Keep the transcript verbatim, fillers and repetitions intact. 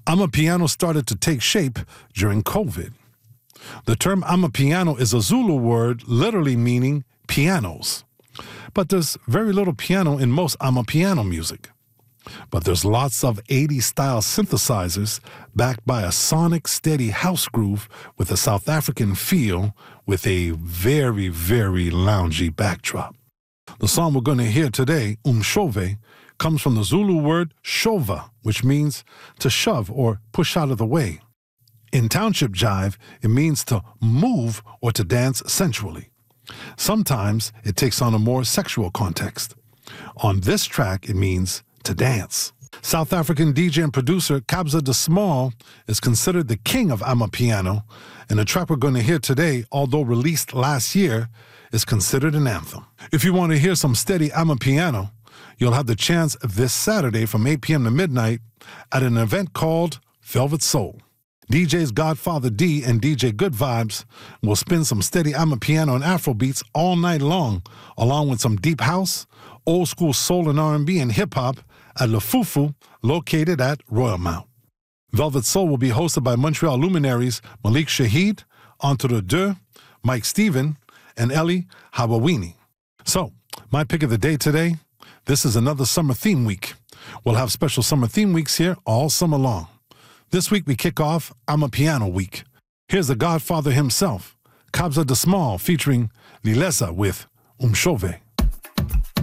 Amapiano started to take shape during COVID. The term Amapiano is a Zulu word literally meaning pianos. But there's very little piano in most Amapiano music. But there's lots of eighties-style synthesizers backed by a sonic, steady house groove with a South African feel with a very, very loungy backdrop. The song we're going to hear today, Umshove, comes from the Zulu word shova, which means to shove or push out of the way. In township jive, it means to move or to dance sensually. Sometimes it takes on a more sexual context. On this track, it means to dance. South African D J and producer Kabza De Small is considered the king of Amapiano, and the track we're going to hear today, although released last year, is considered an anthem. If you want to hear some steady Amapiano, you'll have the chance this Saturday from eight p.m. to midnight at an event called Velvet Soul. D Js Godfather D and D J Good Vibes will spin some steady Amapiano and Afrobeats all night long, along with some deep house, old school soul and R and B and hip-hop at Le Fufu, located at Royal Mount. Velvet Soul will be hosted by Montreal luminaries Malik Shahid, Entre Deux, Mike Steven, and Ellie Hawawini. So, my pick of the day today, this is another summer theme week. We'll have special summer theme weeks here all summer long. This week we kick off Amapiano Week. Here's the Godfather himself, Kabza De Small featuring Lilesa with Umshove.